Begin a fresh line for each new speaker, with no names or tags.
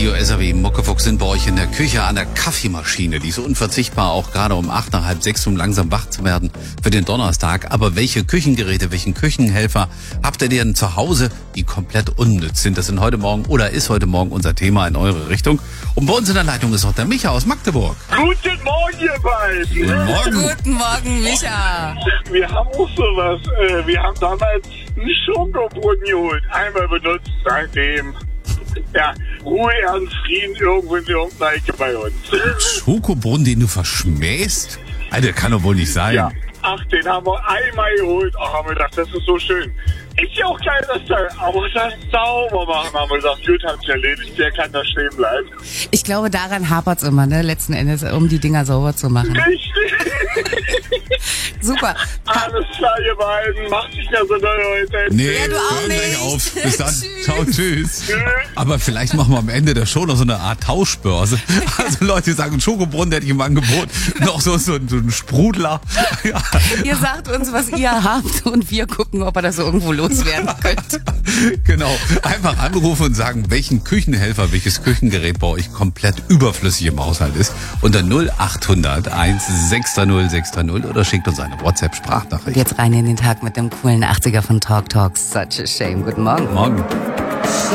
Radio SAW Muckefuchs sind bei euch in der Küche an der Kaffeemaschine. Die ist unverzichtbar, auch gerade um 8, nach halb 6, um langsam wach zu werden für den Donnerstag. Aber welche Küchengeräte, welchen Küchenhelfer habt ihr denn zu Hause, die komplett unnütz sind? Das sind heute Morgen oder ist heute Morgen unser Thema in eure Richtung. Und bei uns in der Leitung ist auch der Micha aus Magdeburg.
Guten Morgen, ihr beiden.
Guten Morgen.
Guten Morgen, Micha.
Wir haben auch sowas. Wir haben damals einen Schokobrunnen geholt. Einmal benutzt, seitdem. Ja, Ruhe, Ernst, Frieden irgendwo in irgendeiner Ecke bei uns.
Schokobrunnen, den du verschmähst? Alter, kann doch wohl nicht sein.
Ja. Ach, den haben wir einmal geholt. Ach, haben wir gedacht, das ist so schön. Ist ja auch geil, das Teil. Aber das sauber machen, haben wir gesagt, gut, hat's erledigt. Der kann da stehen bleiben.
Ich glaube, daran hapert's immer, ne? Letzten Endes, um die Dinger sauber zu machen.
Richtig.
Super.
Alles klar, ihr beiden. Macht nicht mehr so doll heute.
Nee,
Ja, du auch
hören gleich
nicht.
auf. Bis dann.
Tschüss.
Ciao, tschüss.
Tschüss.
Aber vielleicht machen wir am Ende der Show noch so eine Art Tauschbörse. Also Leute, die sagen, Schokobrunnen hätte ich im Angebot. Noch so ein Sprudler. Ja.
Ihr sagt uns, was ihr habt und wir gucken, ob er das irgendwo loswerden könnt.
Genau. Einfach anrufen und sagen, welchen Küchenhelfer, welches Küchengerät bei euch komplett überflüssig im Haushalt ist. Unter 0800 160 630 oder schickt uns eine WhatsApp-Sprachnachricht.
Jetzt rein in den Tag mit dem coolen 80er von Talk Talks. Such a shame. Guten Morgen.
Morgen.